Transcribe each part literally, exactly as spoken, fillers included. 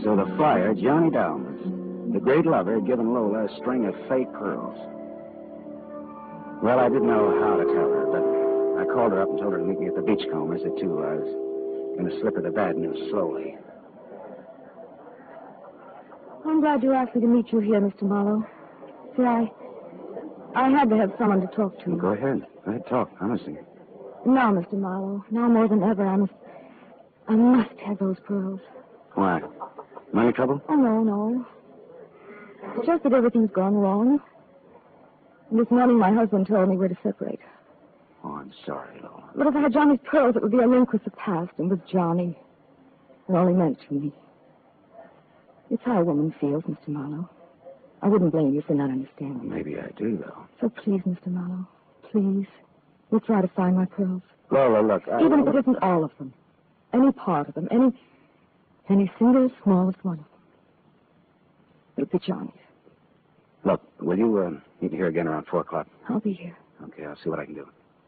So the flyer, Johnny Dalmas, the great lover, had given Lola a string of fake pearls. Well, I didn't know how to tell her, but I called her up and told her to meet me at the Beachcombers at two. I was going to slip her the bad news slowly. I'm glad you asked me to meet you here, Mister Marlowe. See, I... I had to have someone to talk to. Go ahead. Go ahead, talk. Honestly. Now, Mister Marlowe, now more than ever, I must... I must have those pearls. Why? Money trouble? Oh, no, no. It's just that everything's gone wrong. And this morning my husband told me we're to separate. Oh, I'm sorry, Lola. But if I had Johnny's pearls, it would be a link with the past and with Johnny. And all he meant to me. It's how a woman feels, Mister Marlowe. I wouldn't blame you for not understanding. Maybe I do, though. So please, Mister Marlowe, please, we'll try to find my pearls. Lola, look, I... Even if it isn't all of them. Any part of them. Any... Any single smallest one of them. It'll be Johnny's. Look, will you uh, meet me here again around four o'clock? I'll be here. Okay, I'll see what I can do.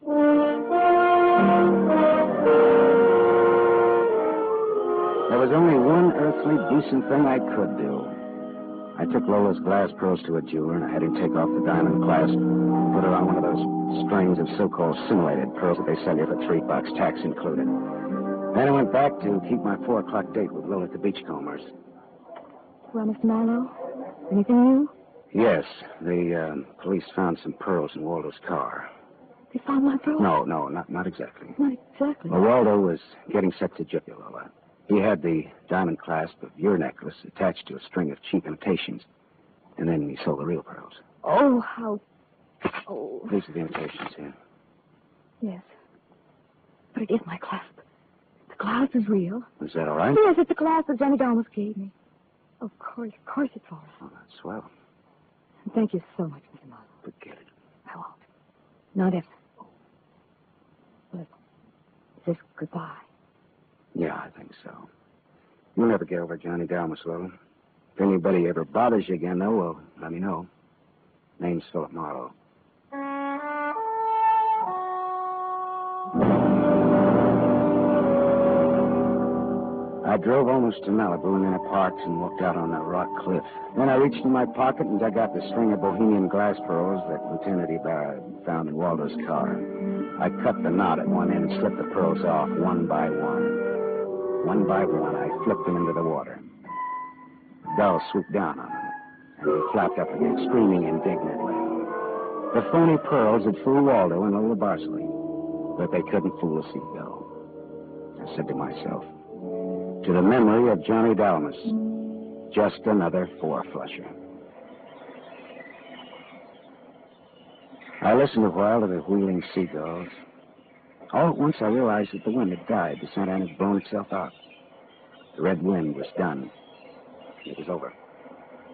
There was only one earthly decent thing I could do. I took Lola's glass pearls to a jeweler, and I had him take off the diamond clasp and put her on one of those strings of so-called simulated pearls that they sell you for three bucks, tax included. Then I went back to keep my four o'clock date with Lola at the Beachcombers. Well, Mister Marlowe, anything new? Yes, the uh, police found some pearls in Waldo's car. They found my pearls? No, no, not not exactly. Not exactly. Well, Waldo was getting set to jail you, Lola. He had the diamond clasp of your necklace attached to a string of cheap imitations, and then he sold the real pearls. Oh, how... Oh. These are the imitations here. Yes. But it is my clasp. The clasp is real. Is that all right? Yes, it's the clasp that Johnny Dalmas gave me. Of course, of course it's all right. Oh, that's swell. And thank you so much, Mister Marlowe. Forget it. I won't. Not if... Well, is this goodbye? Yeah, I think so. You'll never get over Johnny Dalmas, Lola. If anybody ever bothers you again, though, well, let me know. Name's Philip Marlowe. I drove almost to Malibu and then I parked and walked out on a rock cliff. Then I reached in my pocket and dug out the string of Bohemian glass pearls that Lieutenant Ibarra found in Waldo's car. I cut the knot at one end and slipped the pearls off one by one. One by one, I flipped them into the water. The gull swooped down on them, and they flapped up again, screaming indignantly. The phony pearls had fooled Waldo and Lola Barsley, but they couldn't fool a seagull. I said to myself, to the memory of Johnny Dalmas, just another four-flusher. I listened a while to the wheeling seagulls. All at once I realized that the wind had died. The Santa Ana had blown itself out. The red wind was done. It was over.